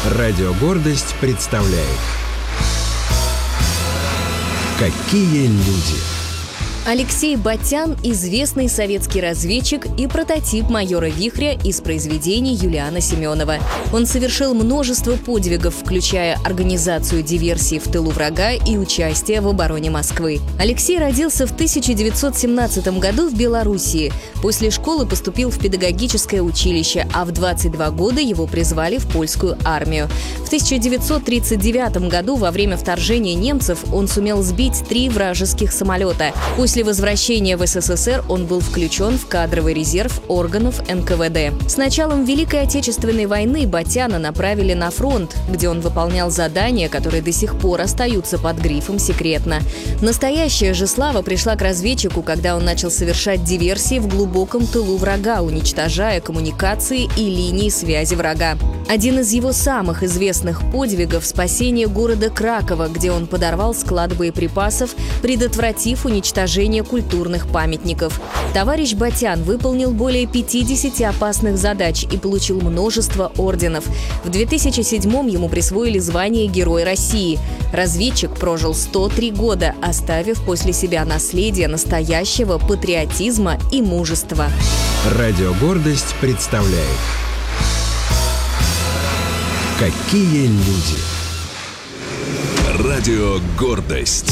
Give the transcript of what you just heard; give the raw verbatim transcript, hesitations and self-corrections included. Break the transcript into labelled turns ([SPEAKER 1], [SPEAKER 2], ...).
[SPEAKER 1] Радио «Гордость» представляет «Какие люди».
[SPEAKER 2] Алексей Батян – известный советский разведчик и прототип майора Вихря из произведений Юлиана Семенова. Он совершил множество подвигов, включая организацию диверсий в тылу врага и участие в обороне Москвы. Алексей родился в тысяча девятьсот семнадцатом году в Белоруссии. После школы поступил в педагогическое училище, а в двадцать два года его призвали в польскую армию. В тысяча девятьсот тридцать девятом году во время вторжения немцев он сумел сбить три вражеских самолета. После возвращения в СССР он был включен в кадровый резерв органов эн ка вэ дэ. С началом Великой Отечественной войны Батяна направили на фронт, где он выполнял задания, которые до сих пор остаются под грифом «секретно». Настоящая же слава пришла к разведчику, когда он начал совершать диверсии в глубоком тылу врага, уничтожая коммуникации и линии связи врага. Один из его самых известных подвигов – спасение города Кракова, где он подорвал склад боеприпасов, предотвратив уничтожение культурных памятников. Товарищ Батян выполнил более пятидесяти опасных задач и получил множество орденов. В две тысячи седьмом ему присвоили звание Герой России. Разведчик прожил сто три года, оставив после себя наследие настоящего патриотизма и мужества.
[SPEAKER 1] Радио «Гордость» представляет «Какие люди».
[SPEAKER 3] Радио «Гордость».